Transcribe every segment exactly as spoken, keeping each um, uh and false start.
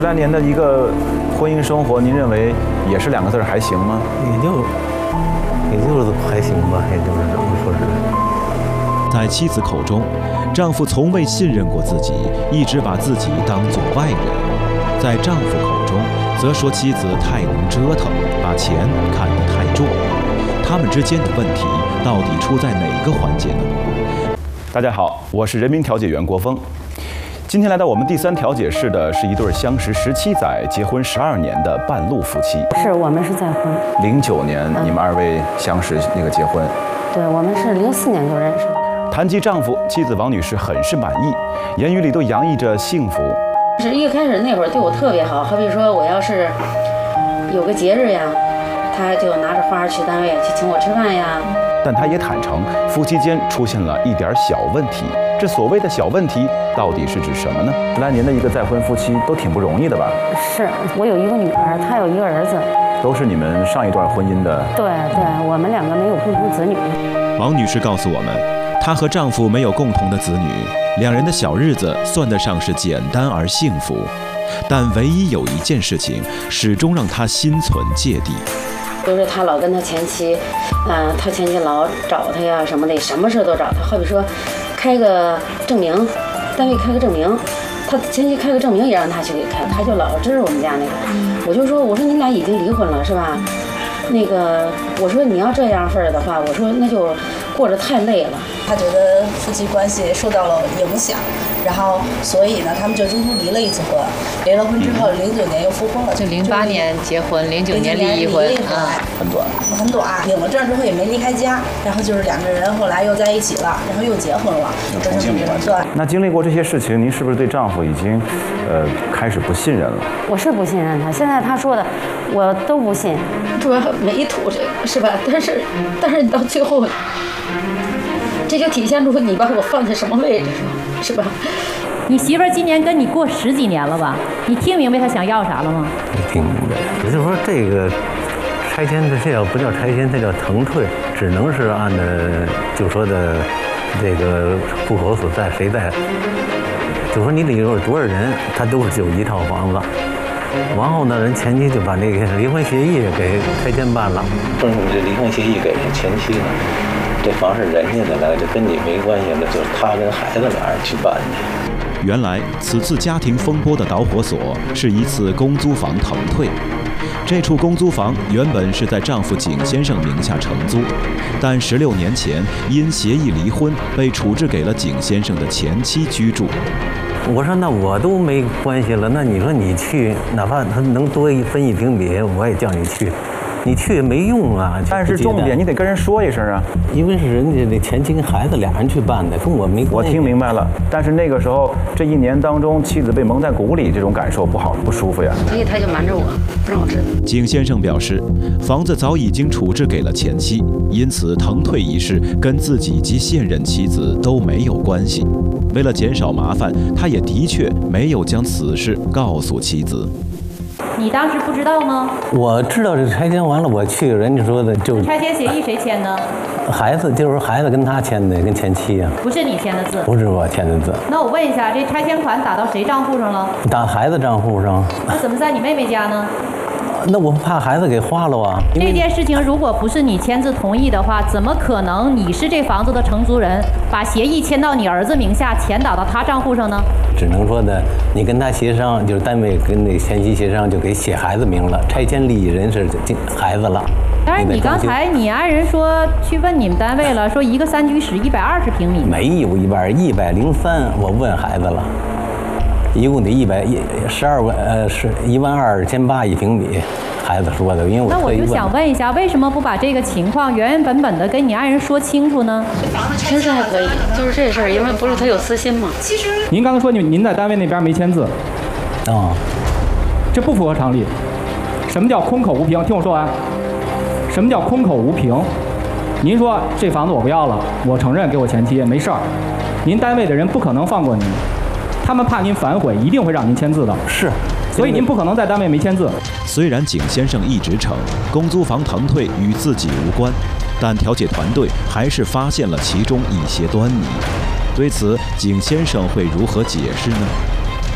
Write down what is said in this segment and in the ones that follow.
十来年的一个婚姻生活，您认为也是两个字儿还行吗？ 也就也就是还行吧，也就是这么说是。 在妻子口中，丈夫从未信任过自己，一直把自己当作外人；在丈夫口中，则说妻子太能折腾，把钱看得太重。他们之间的问题到底出在哪个环节呢？ 大家好，我是人民调解员郭峰。今天来到我们第三调解室的是一对相识十七载、结婚十二年的半路夫妻。 是我们是再婚。 零九年你们二位相识那个结婚。 对，我们是零四年就认识的。 谈及丈夫，妻子王女士很是满意，言语里都洋溢着幸福。 是一开始那会儿对我特别好，好比说我要是有个节日呀，他就拿着花去单位去请我吃饭呀。 但他也坦诚，夫妻间出现了一点小问题。这所谓的小问题，到底是指什么呢？十来年的一个再婚夫妻都挺不容易的吧？ 是我有一个女儿，他有一个儿子， 都是你们上一段婚姻的。 对对，我们两个没有共同子女。 王女士告诉我们，她和丈夫没有共同的子女，两人的小日子算得上是简单而幸福，但唯一有一件事情始终让她心存芥蒂。 就是他老跟他前妻，嗯、呃，他前妻老找他呀什么的，什么事都找他。好比说，开个证明，单位开个证明，他前妻开个证明也让他去给开，他就老支持我们家那个。我就说，我说你俩已经离婚了是吧？那个，我说你要这样份儿的话，我说那就过着太累了。 他觉得夫妻关系受到了影响，然后所以呢，他们就中途离了一次婚。离了婚之后，零九年又复婚了。 就零八年结婚，零九年离婚啊， 很短， 很短。领了证之后也没离开家，然后就是两个人后来又在一起了，然后又结婚了， 又重新离婚。 对。 那经历过这些事情，您是不是对丈夫已经，呃，开始不信任了？ 我是不信任他，现在他说的，我都不信。 主要没图这个是吧？但是，但是你到最后。这就体现出你把我放在什么位置上，是吧？ 你媳妇儿今年跟你过十几年了吧？你听明白她想要啥了吗？ 听明白。也就是说，这个拆迁的这叫不叫拆迁，这叫腾退，只能是按照就说的这个户口所在谁在，就说你里头有多少人，他都是就一套房子。然后呢，人前妻就把那个离婚协议给拆迁办了。 证明这离婚协议给前妻呢？这房是人家的了，这跟你没关系了，就是他跟孩子俩人去办的。 原来此次家庭风波的导火索是一次公租房腾退。这处公租房原本是在丈夫景先生名下承租，但十六年前因协议离婚，被处置给了景先生的前妻居住。 我说那我都没关系了，那你说你去，哪怕他能多一分一平米，我也叫你去。你去也没用啊！ 但是重点你得跟人说一声啊， 因为是人家那前妻跟孩子俩人去办的，跟我没关系。 我听明白了，但是那个时候这一年当中，妻子被蒙在鼓里，这种感受不好不舒服呀。 所以他就瞒着我，不让我知道。 景先生表示，房子早已经处置给了前妻，因此腾退一事跟自己及现任妻子都没有关系。为了减少麻烦，他也的确没有将此事告诉妻子。 你当时不知道吗？ 我知道这拆迁完了，我去，人家说的就拆迁协议谁签的？ 孩子，就是孩子跟他签的，跟前妻啊。 不是你签的字？ 不是我签的字。 那我问一下，这拆迁款打到谁账户上了？ 打孩子账户上。 那怎么在你妹妹家呢？ 那我怕孩子给花了啊！ 这件事情如果不是你签字同意的话，怎么可能你是这房子的承租人，把协议签到你儿子名下，钱打到他账户上呢？ 只能说的，你跟他协商，就是单位跟那前妻协商，就给写孩子名了，拆迁利益人是孩子了。 但是你刚才你爱人说去问你们单位了，说一个三居室一百二十平米， 没有一百一百零三，我问孩子了。一共得一百一十二万，呃，是一万二千八一平米，孩子说的，因为我那我就想问一下，为什么不把这个情况原原本本的跟你爱人说清楚呢？ 签字还可以，就是这事儿，因为不是他有私心嘛。 其实您刚才说您您在单位那边没签字， 啊、哦， 这不符合常理。什么叫空口无凭？听我说完。什么叫空口无凭？您说这房子我不要了，我承认给我前妻，没事儿。您单位的人不可能放过您。他们怕您反悔，一定会让您签字的。 是， 所以您不可能在单位没签字。 虽然景先生一直称公租房腾退与自己无关，但调解团队还是发现了其中一些端倪。对此，景先生会如何解释呢？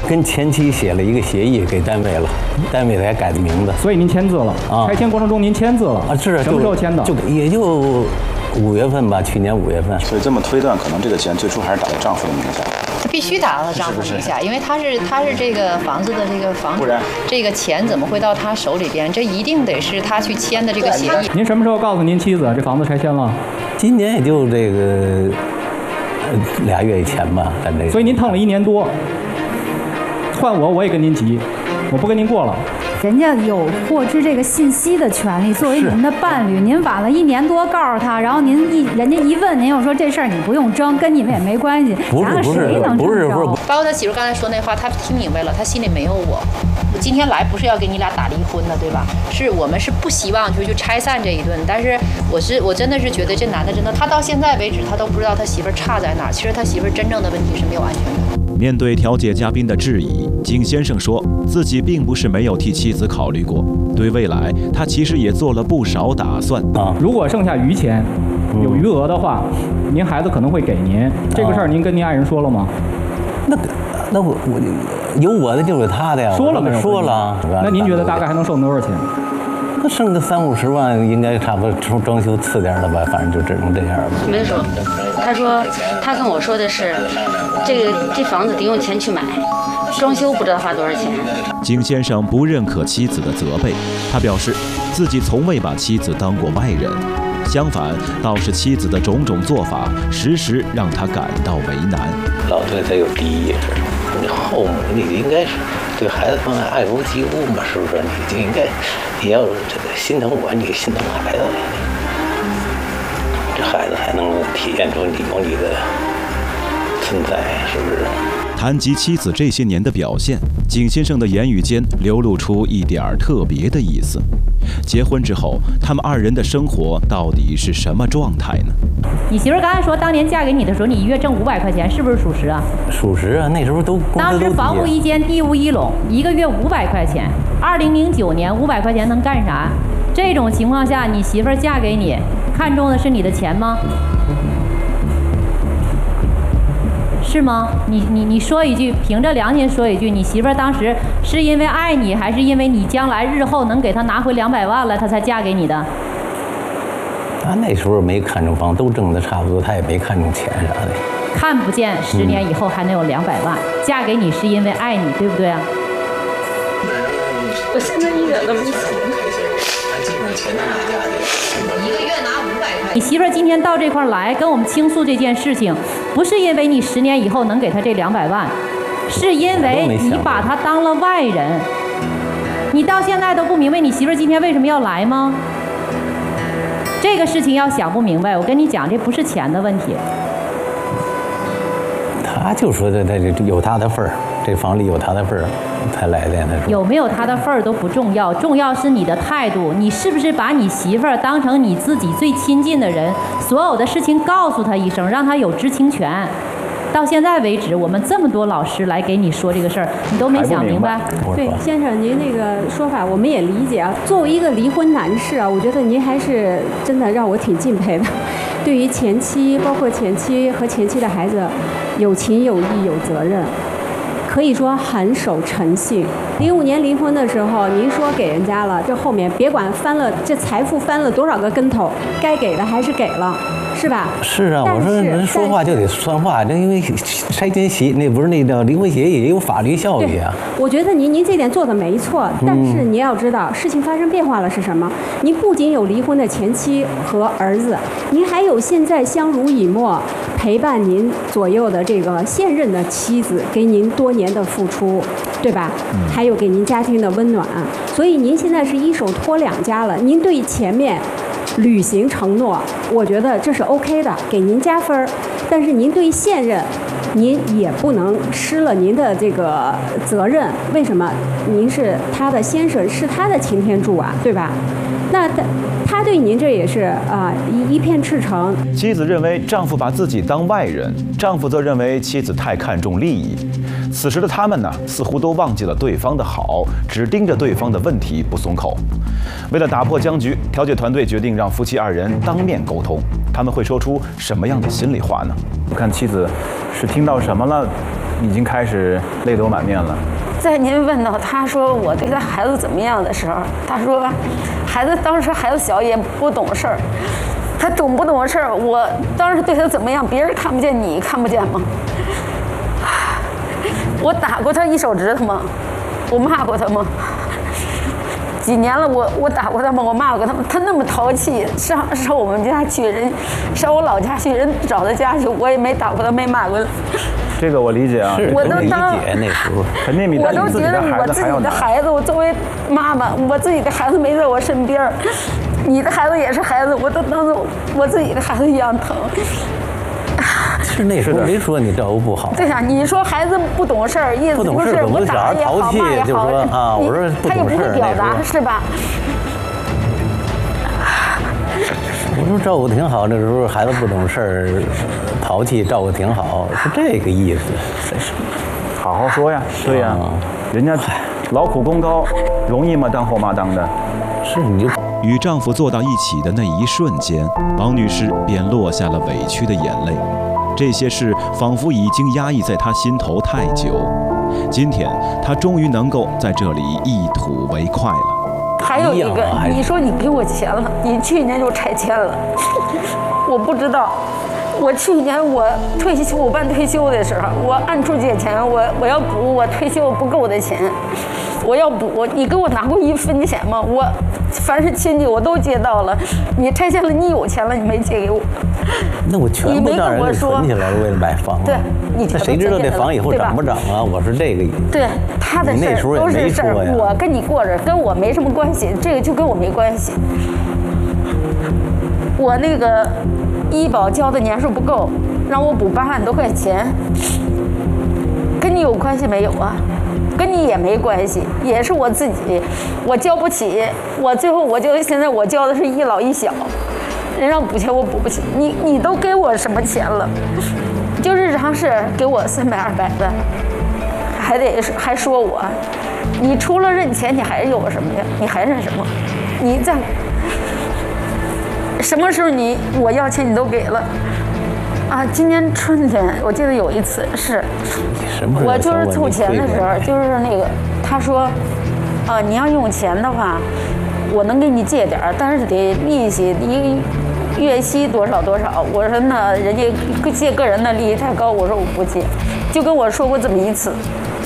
跟前妻写了一个协议给单位了，单位才改的名字。 所以您签字了啊？拆迁过程中您签字了啊？是什么时候签的？ 就也就五月份吧，去年五月份。 所以这么推断，可能这个钱最初还是打在丈夫的名下。 必须打到她丈夫名下，因为她是她是这个房子的这个房， 不然这个钱怎么会到她手里边？这一定得是她去签的这个协议。 您什么时候告诉您妻子这房子拆迁了？ 今年也就这个俩月以前吧，咱这。 所以您腾了一年多。换我，我也跟您急，我不跟您过了。 人家有获知这个信息的权利，作为您的伴侣，您晚了一年多告诉他，然后您一人家一问您又说这事儿你不用争，跟你们也没关系。 不是不是不是不是， 包括他媳妇刚才说那话，他听明白了，他心里没有我。我今天来不是要跟你俩打离婚的，对吧？是我们是不希望就去拆散这一顿，但是我是我真的是觉得这男的真的，他到现在为止他都不知道他媳妇差在哪儿。其实他媳妇真正的问题是没有安全感。 面对调解嘉宾的质疑，景先生说自己并不是没有替妻子考虑过，对未来他其实也做了不少打算啊。如果剩下余钱，有余额的话，嗯、您孩子可能会给您。这个事儿您跟您爱人说了吗？ 那那我我有我的就有他的呀。 说了没有？ 说了。 那您觉得大概还能剩多少钱？ 那剩个三五十万，应该差不多装装修次点的吧，反正就只能这样吧。 没说，他说他跟我说的是，这个这房子得用钱去买，装修不知道花多少钱。 景先生不认可妻子的责备，他表示自己从未把妻子当过外人，相反，倒是妻子的种种做法，时时让他感到为难。 老对他有敌意似的，你后母你应该是对孩子方面爱屋及乌嘛，是不是？你就应该，你要这个心疼我，你心疼孩子，这孩子才能体现出你有你的存在，是不是？ 谈及妻子这些年的表现，景先生的言语间流露出一点儿特别的意思。结婚之后，他们二人的生活到底是什么状态呢？ 你媳妇刚才说，当年嫁给你的时候，你一月挣五百块钱，是不是属实啊？ 属实啊，那时候都当时房屋一间，地屋一垄，一个月五百块钱。二零零九年五百块钱能干啥？这种情况下，你媳妇嫁给你，看中的是你的钱吗？是吗？你你你说一句，凭着良心说一句，你媳妇儿当时是因为爱你，还是因为你将来日后能给她拿回两百万了，她才嫁给你的？ 他那时候没看中房，都挣的差不多，他也没看中钱啥的。 看不见十年以后还能有两百万，嗯、嫁给你是因为爱你，对不对啊？ 我现在一点都没钱。 一个月拿五百块。 你媳妇儿今天到这块来跟我们倾诉这件事情，不是因为你十年以后能给她这两百万，是因为你把她当了外人。你到现在都不明白你媳妇儿今天为什么要来吗？这个事情要想不明白，我跟你讲，这不是钱的问题。 他就说的这这有他的份儿，这房里有他的份儿才来的。他说有没有他的份儿都不重要，重要是你的态度，你是不是把你媳妇儿当成你自己最亲近的人，所有的事情告诉他一声，让他有知情权。到现在为止，我们这么多老师来给你说这个事儿，你都没想明白。 对，先生，您那个说法我们也理解啊。作为一个离婚男士啊，我觉得您还是真的让我挺敬佩的。对于前妻，包括前妻和前妻的孩子，有情有义有责任，可以说很守诚信。零五年离婚的时候，您说给人家了，这后面别管翻了，这财富翻了多少个跟头，该给的还是给了。是吧？ 是啊，我说人说话就得算话，这因为拆迁协那不是那叫离婚协议也有法律效力啊。 我觉得您您这点做的没错，但是你要知道、嗯、事情发生变化了是什么？您不仅有离婚的前妻和儿子，您还有现在相濡以沫陪伴您左右的这个现任的妻子，给您多年的付出，对吧？嗯、还有给您家庭的温暖，所以您现在是一手托两家了。您对前面履行承诺，我觉得这是 OK 的，给您加分儿。但是您对现任，您也不能失了您的这个责任。为什么？您是他的先生，是他的擎天柱啊，对吧？那他他对您这也是啊、呃、一一片赤诚。 妻子认为丈夫把自己当外人，丈夫则认为妻子太看重利益。此时的他们呢，似乎都忘记了对方的好，只盯着对方的问题不松口。为了打破僵局，调解团队决定让夫妻二人当面沟通。他们会说出什么样的心里话呢？我看妻子是听到什么了， 已经开始泪流满面了。 在您问到他说我对他孩子怎么样的时候，他说孩子当时孩子小也不懂事儿，他懂不懂事儿？我当时对他怎么样，别人看不见，你看不见吗？我打过他一手指头吗？我骂过他吗？几年了，我我打过他吗？我骂过他吗？他那么淘气，上上我们家去，人上我老家去，人找他家去，我也没打过他，没骂过他。 这个我理解啊， 我都当那时候肯定比我都觉得我自己的孩子，我作为妈妈，我自己的孩子没在我身边，你的孩子也是孩子，我都当做我自己的孩子一样疼。 是那时候没说你照顾不好。 对呀、啊，你说孩子不懂事儿，意思不是我打也好，骂也好， 啊，我说他也不会表达，是吧？ 我说照顾挺好，那时候孩子不懂事儿，淘气，照顾挺好，是这个意思。 好好说呀，对呀，啊、人家劳苦功高，容易吗？当后妈当的， 是你就。 与丈夫坐到一起的那一瞬间，王女士便落下了委屈的眼泪。这些事仿佛已经压抑在她心头太久，今天她终于能够在这里一吐为快了。 还有一个，你说你给我钱了，你去年就拆迁了，我不知道。我去年我退休，我办退休的时候，我暗处借钱，我我要补我退休不够的钱，我要补，你给我拿过一分钱吗？我凡是亲戚我都借到了，你拆迁了，你有钱了，你没借给我。 那我全部让人给存起来了，为了买房。 对，你那谁知道这房以后涨不涨啊？我是这个意思。 对，他的事儿都是事儿，我跟你过着，跟我没什么关系，这个就跟我没关系。我那个医保交的年数不够，让我补八万多块钱，跟你有关系没有啊？跟你也没关系，也是我自己，我交不起，我最后我就现在我交的是一老一小，人让补钱我补不起，你你都给我什么钱了？就日常事给我三百二百的，还得还说我，你除了认钱，你还有什么呀？你还认什么？你在什么时候你我要钱你都给了？啊，今年春天我记得有一次是，我就是凑钱的时候，就是那个他说，啊，你要用钱的话，我能给你借点儿，但是得利息一月息多少多少。我说那人家借个人的利息太高，我说我不借，就跟我说过这么一次。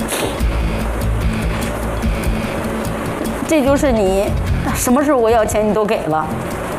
这就是你什么时候我要钱你都给了。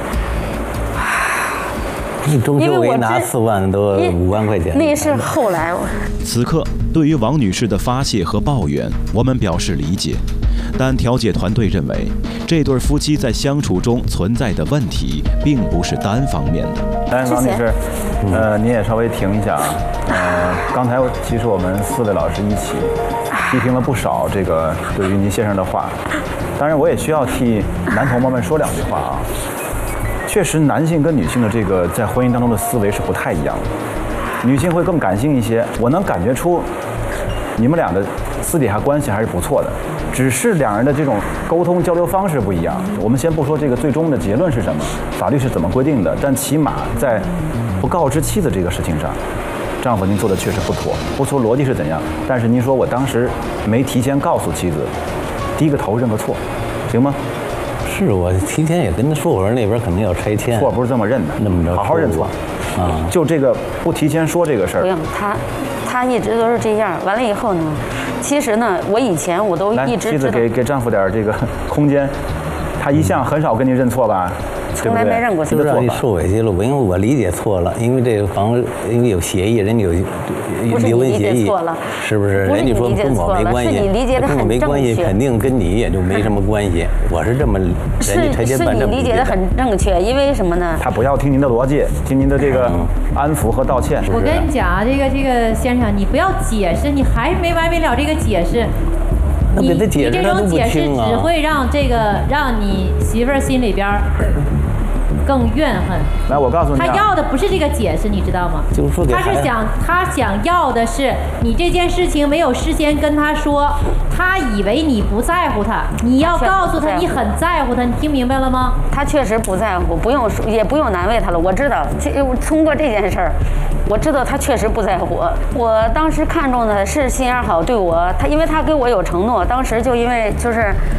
你中秋给拿四万多五万块钱， 那是后来。 此刻，对于王女士的发泄和抱怨，我们表示理解，但调解团队认为，这对夫妻在相处中存在的问题，并不是单方面的。 但是王女士，呃，您也稍微停一下啊。呃，刚才其实我们四位老师一起批评了不少这个对于您先生的话，当然我也需要替男同胞们说两句话啊。确实，男性跟女性的这个在婚姻当中的思维是不太一样的。女性会更感性一些，我能感觉出你们俩的私底下关系还是不错的，只是两人的这种沟通交流方式不一样。我们先不说这个最终的结论是什么，法律是怎么规定的，但起码在不告知妻子这个事情上，丈夫您做的确实不妥。不说逻辑是怎样，但是您说我当时没提前告诉妻子，低个头认个错，行吗？ 是我提前也跟他说，我说那边肯定要拆迁， 错不是这么认的， 那么着好好认错啊。 就这个不提前说这个事儿， 不用他，他一直都是这样。完了以后呢，其实呢，我以前我都一直妻子给给丈夫点这个空间，他一向很少跟你认错吧？ 从来没认过错， 就让你受委屈了。我因为我理解错了，因为这个房因为有协议，人家有离婚协议，是不是？人家说跟我没关系，跟我没关系，肯定跟你也就没什么关系。我是这么，人家拆迁办这么理解的很正确，因为什么呢？ 他不要听您的逻辑，听您的这个安抚和道歉。 我跟你讲啊，这个这个先生，你不要解释，你还没完没了这个解释。你你这种解释只会让这个让你媳妇儿心里边更怨恨。 来，我告诉你、啊， 他要的不是这个解释，你知道吗？ 就是说， 他是想他想要的是你这件事情没有事先跟他说，他以为你不在乎他，你要告诉他你很在乎他，你听明白了吗？ 他确实不在乎，不用说，也不用难为他了。我知道，这通过这件事儿，我知道他确实不在乎我。我当时看中的是心眼好，对我，他因为他给我有承诺，当时就因为就是